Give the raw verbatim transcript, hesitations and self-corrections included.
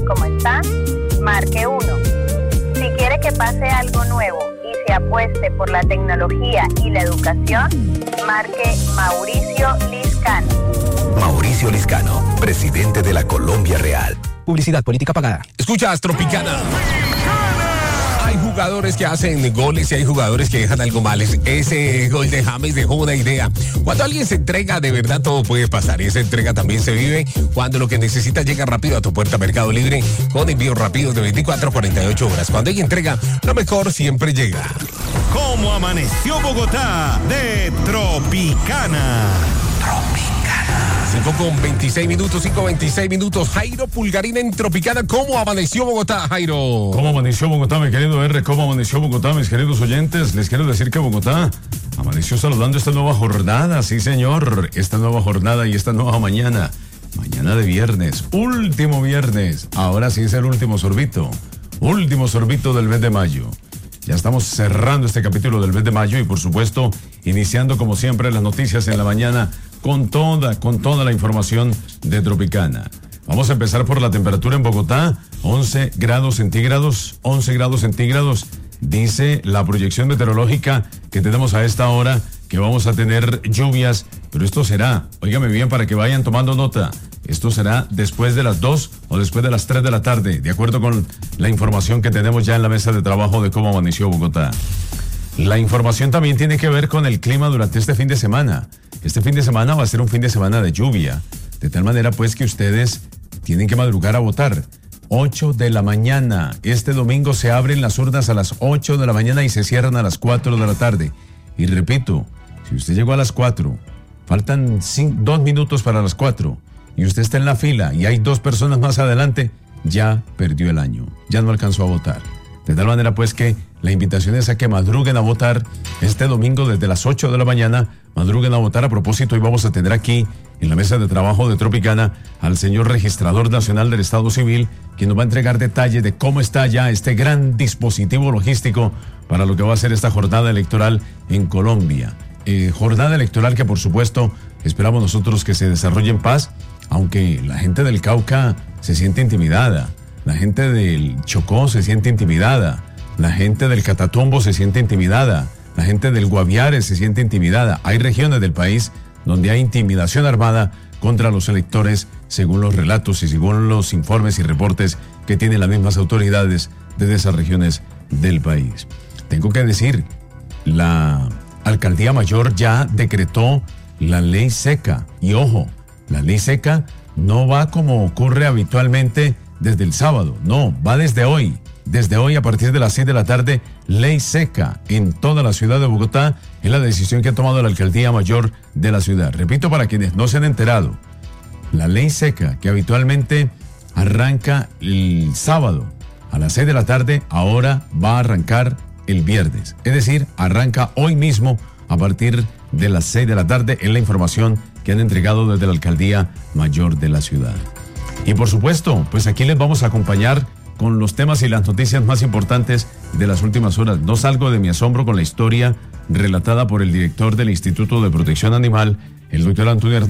cómo está, marque uno. Si quiere que pase algo nuevo y se apueste por la tecnología y la educación, marque Mauricio Liscano. Mauricio Liscano, presidente de la Colombia Real. Publicidad política pagada. Escuchas Tropicana. Hay jugadores que hacen goles y hay jugadores que dejan algo mal. Ese gol de James dejó una idea. Cuando alguien se entrega, de verdad todo puede pasar. Y esa entrega también se vive cuando lo que necesitas llega rápido a tu puerta. Mercado Libre con envíos rápidos de veinticuatro a cuarenta y ocho horas. Cuando hay entrega, lo mejor siempre llega. ¿Cómo amaneció Bogotá? De Tropicana. cinco con veintiséis minutos, cinco con veintiséis minutos. Jairo Pulgarín en Tropicana. ¿Cómo amaneció Bogotá, Jairo? ¿Cómo amaneció Bogotá, mi querido R? ¿Cómo amaneció Bogotá, mis queridos oyentes? Les quiero decir que Bogotá amaneció saludando esta nueva jornada. Sí, señor. Esta nueva jornada y esta nueva mañana. Mañana de viernes. Último viernes. Ahora sí es el último sorbito. Último sorbito del mes de mayo. Ya estamos cerrando este capítulo del mes de mayo y, por supuesto, iniciando como siempre las noticias en la mañana con toda, con toda la información de Tropicana. Vamos a empezar por la temperatura en Bogotá, once grados centígrados, once grados centígrados, dice la proyección meteorológica que tenemos a esta hora, que vamos a tener lluvias, pero esto será, óigame bien para que vayan tomando nota, esto será después de las dos o después de las tres de la tarde, de acuerdo con la información que tenemos ya en la mesa de trabajo de cómo amaneció Bogotá. La información también tiene que ver con el clima durante este fin de semana. Este fin de semana va a ser un fin de semana de lluvia, de tal manera pues que ustedes tienen que madrugar a votar. ocho de la mañana, este domingo se abren las urnas a las ocho de la mañana y se cierran a las cuatro de la tarde. Y repito, si usted llegó a las cuatro, faltan cinco, dos minutos para las cuatro, y usted está en la fila y hay dos personas más adelante, ya perdió el año, ya no alcanzó a votar. De tal manera pues que la invitación es a que madruguen a votar este domingo desde las ocho de la mañana, madruguen a votar. A propósito, hoy vamos a tener aquí en la mesa de trabajo de Tropicana al señor registrador nacional del Estado Civil, quien nos va a entregar detalles de cómo está ya este gran dispositivo logístico para lo que va a ser esta jornada electoral en Colombia. Eh, jornada electoral que por supuesto esperamos nosotros que se desarrolle en paz, aunque la gente del Cauca se siente intimidada. La gente del Chocó se siente intimidada, la gente del Catatumbo se siente intimidada, la gente del Guaviare se siente intimidada. Hay regiones del país donde hay intimidación armada contra los electores, según los relatos y según los informes y reportes que tienen las mismas autoridades de esas regiones del país. Tengo que decir, la Alcaldía Mayor ya decretó la ley seca. Y ojo, la ley seca no va como ocurre habitualmente desde el sábado, no, va desde hoy. Desde hoy a partir de las seis de la tarde, ley seca en toda la ciudad de Bogotá. Es la decisión que ha tomado la Alcaldía Mayor de la ciudad. Repito para quienes no se han enterado, la ley seca que habitualmente arranca el sábado a las seis de la tarde, ahora va a arrancar el viernes. Es decir, arranca hoy mismo a partir de las seis de la tarde, es la información que han entregado desde la Alcaldía Mayor de la ciudad. Y por supuesto, pues aquí les vamos a acompañar con los temas y las noticias más importantes de las últimas horas. No salgo de mi asombro con la historia relatada por el director del Instituto de Protección Animal, el doctor Antonio Hernández.